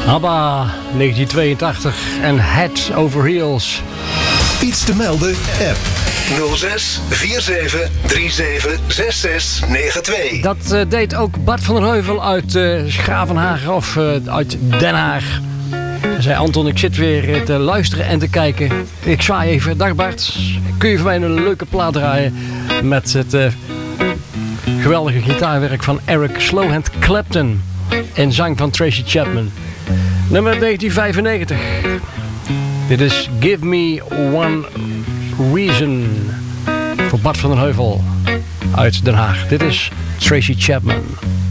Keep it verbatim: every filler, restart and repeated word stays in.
ABBA, negentien tweeëntachtig en Head Over Heels. Iets te melden, app. nul zes vier zeven drie zeven zes zes negen twee. Dat uh, deed ook Bart van der Heuvel uit uh, Schravenhagen of uh, uit Den Haag. Hij zei: Anton, ik zit weer te luisteren en te kijken. Ik zwaai even. Dag Bart, kun je voor mij een leuke plaat draaien met het uh, geweldige gitaarwerk van Eric Slowhand Clapton en zang van Tracy Chapman. Nummer negentien vijfennegentig. Dit is Give Me One Reason voor Bart van den Heuvel uit Den Haag. Dit is Tracy Chapman.